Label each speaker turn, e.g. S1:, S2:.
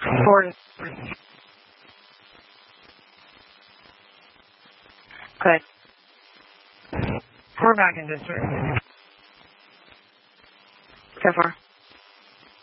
S1: 4 Good. We're back in district. So far.